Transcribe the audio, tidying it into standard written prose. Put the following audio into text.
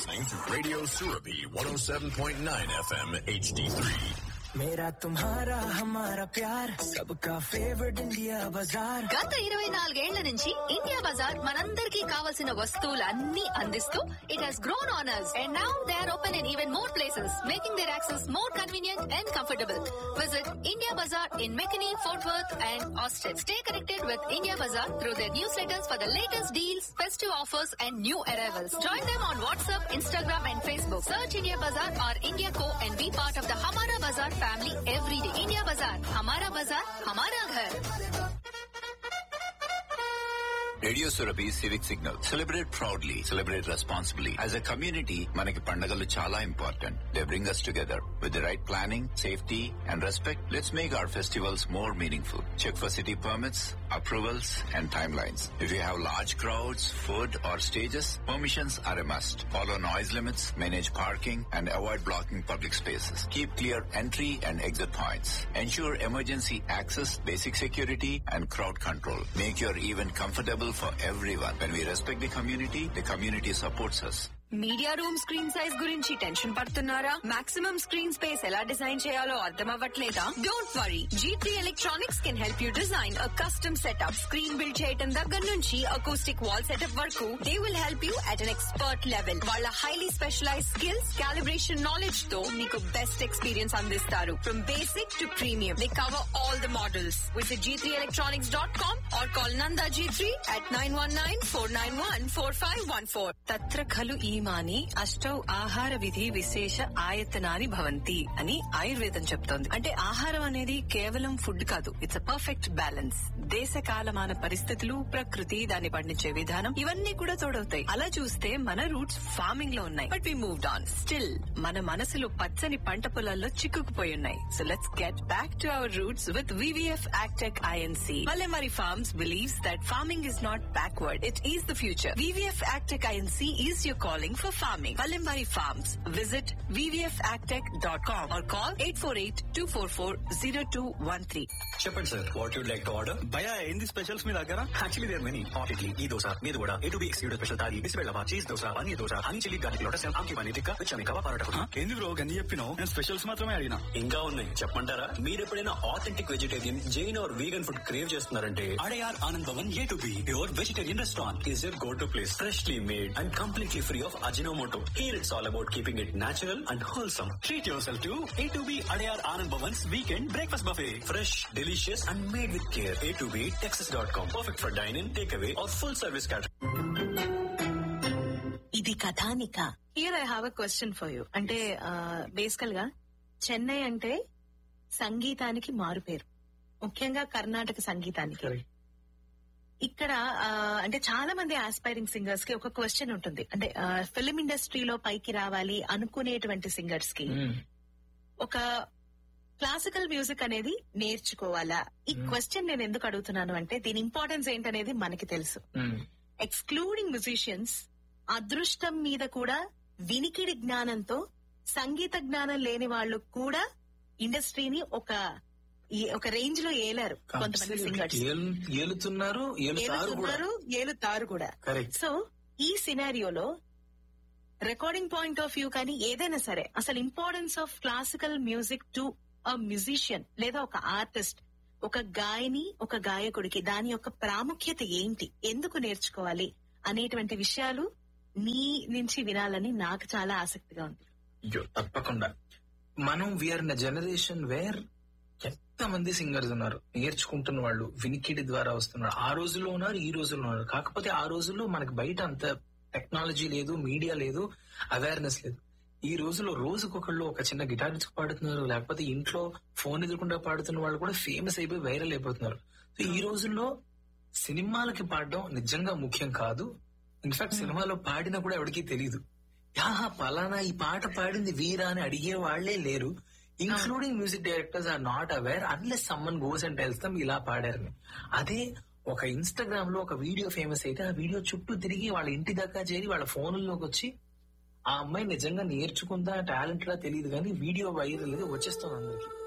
listening to Radio Surabi 107.9 FM HD3. मेरा तुम्हारा हमारा प्यार सबका फेवरेट इंडिया बाजार. గత 24 ఏళ్ల నుంచి ఇండియా బజార్ మనందరికీ కావాల్సిన వస్తువులన్నీ అందిస్తూ it has grown on us and now they are open in even more places, making their access more convenient and comfortable. Visit India Bazaar in McKinney, Fort Worth and Austin. Stay connected with India Bazaar through their newsletters for the latest deals, festive offers and new arrivals. Join them on WhatsApp, Instagram and Facebook. Search India Bazaar or India Co and be part of the Hamara Bazaar family every day. India Bazaar, Hamara Bazaar, Hamara Ghar. Radio Surabhi civic signal. Celebrate proudly, celebrate responsibly. As a community మనకి పండుగలు చాలా important. They bring us together. With the right planning, safety and respect, let's make our festivals more meaningful. Check for city permits, approvals and timelines. If you have large crowds, food or stages, permissions are a must. Follow noise limits, manage parking and avoid blocking public spaces. Keep clear entry and exit points. Ensure emergency access, basic security and crowd control. Make your event comfortable for everyone. When we respect the community supports us. Media room screen size గురించి tension పడుతున్నారా? Maximum screen space ఎలా design చేయాలో అర్థం అవ్వట్లేదా? Don't worry, G3 electronics can help you design a custom setup. Screen build చేయడం దగ్గర నుంచి acoustic wall setup వరకు they will help you at an expert level. వాళ్ళ highly specialise skills, calibration knowledge తో మీకు బెస్ట్ ఎక్స్పీరియన్స్ అందిస్తారు. From basic to premium, they cover all the models. Visit G3electronics.com or call Nanda G3 at 919-491-4514. తత్ర ఖలు ఈమాని అష్టౌ ఆహార విధి విశేష ఆయతనాని భవంతి అని ఆయుర్వేదం చెప్తోంది. అంటే ఆహారం అనేది కేవలం ఫుడ్ కాదు, ఇట్స్ అ పర్ఫెక్ట్ బ్యాలెన్స్. దేశ కాలమాన పరిస్థితులు, ప్రకృతి, దాన్ని పండించే విధానం ఇవన్నీ కూడా తోడవుతాయి. అలా చూస్తే మన రూట్స్ ఫార్మింగ్ లో ఉన్నాయి, but we moved on. Still మన మనసులు పచ్చని పంట పొలాల్లో చిక్కుకుపోయి ఉన్నాయి. So let's get back to our roots with VVF Agtech INC. Valemari Farms believes that farming is not backward, it is the future. VVF Agtech INC is your calling for farming. Valemari Farms. Visit vvfagtech.com or call 848-244-0213. చెప్పండి sir, what you'd like to order? భయ ఏంది specials మీ దగ్గర? Actually there many. Hot idli, ఈ దోశ, మీద కూడా A to B excluded special thali, బిస్బెల్లవా, cheese dosa, paneer dosa, honey chilli garlic lotus, ఆమ్కి paneer tikka, విచమి kebab parotta. ఏంది bro గన్ని చెప్పినావు? నేను స్పెషల్స్ మాత్రమే అడిగినా. ఇంకా ఉన్నాయి చెప్పంటారా? మీరు ఎప్పుడైనా authentic vegetarian, Jain are vegan food crave చేస్తున్నారంటే Adyar Anand Bhavan A to B pure vegetarian restaurant is your go to place. Freshly made and completely free of Ajinomoto. Here it's all about keeping it natural and wholesome. Treat yourself to A to B Adayar Anand Bhavan's weekend breakfast buffet. Fresh, delicious and made with care. A to B Texas.com. Perfect for dine-in, takeaway or full service catering. ఇది కథానిక. Here I have a question for you. అంటే బేసికల్ గా చెన్నై అంటే సంగీతానికి మారుపేరు, ముఖ్యంగా కర్ణాటక సంగీతానికి. ఇక్కడ అంటే చాలా మంది ఆస్పైరింగ్ సింగర్స్ కి ఒక క్వశ్చన్ ఉంటుంది. అంటే ఫిల్మ్ ఇండస్ట్రీలో పైకి రావాలి అనుకునేటువంటి సింగర్స్ కి ఒక క్లాసికల్ మ్యూజిక్ అనేది నేర్చుకోవాలా? ఈ క్వశ్చన్ నేను ఎందుకు అడుగుతున్నాను అంటే దీని ఇంపార్టెన్స్ ఏంటనేది మనకి తెలుసు. ఎక్స్క్లూడింగ్ మ్యూజిషియన్స్, అదృష్టం మీద కూడా వినికిడి జ్ఞానంతో సంగీత జ్ఞానం లేని వాళ్ళు కూడా ఇండస్ట్రీని ఒక రేంజ్ లో ఏలారు. కొంతమంది సింగర్స్ ఏలుతారు కూడా. సో ఈ సినారియోలో రికార్డింగ్ పాయింట్ ఆఫ్ వ్యూ కానీ ఏదైనా సరే, అసలు importance of classical music to a musician లేదా ఒక ఆర్టిస్ట్, ఒక గాయని, ఒక గాయకుడికి దాని యొక్క ప్రాముఖ్యత ఏంటి, ఎందుకు నేర్చుకోవాలి అనేటువంటి విషయాలు నీ నుంచి వినాలని నాకు చాలా ఆసక్తిగా ఉంది. తప్పకుండా. మనం we are in a generation wear ఎంత మంది సింగర్స్ ఉన్నారు, నేర్చుకుంటున్న వాళ్ళు, వినికిడి ద్వారా వస్తున్నారు. ఆ రోజుల్లో ఉన్నారు, ఈ రోజుల్లో ఉన్నారు. కాకపోతే ఆ రోజుల్లో మనకి బయట అంత టెక్నాలజీ లేదు, మీడియా లేదు, అవేర్నెస్ లేదు. ఈ రోజుల్లో రోజుకొకళ్ళు ఒక చిన్న గిటార్ పాడుతున్నారు, లేకపోతే ఇంట్లో ఫోన్ ఎదుర్కొంటూ పాడుతున్న వాళ్ళు కూడా ఫేమస్ అయిపోయి వైరల్ అయిపోతున్నారు. సో ఈ రోజుల్లో సినిమాలకి పాడడం నిజంగా ముఖ్యం కాదు. ఇన్ఫాక్ట్ సినిమాలో పాడినా కూడా ఎవరికీ తెలీదు. పలానా ఈ పాట పాడింది వీరా అని అడిగే వాళ్లే లేరు. Including music directors are not aware unless someone goes and tells them ఇలా పాడారని. అదే ఒక ఇన్స్టాగ్రామ్ లో ఒక వీడియో ఫేమస్ అయితే ఆ వీడియో చుట్టూ తిరిగి వాళ్ళ ఇంటి దాకా చేరి వాళ్ళ ఫోన్లోకి వచ్చి ఆ అమ్మాయి నిజంగా నేర్చుకుందా, టాలెంట్ లా తెలియదు కానీ వీడియో వైరల్ గా వచ్చేస్తుంది అందరికి.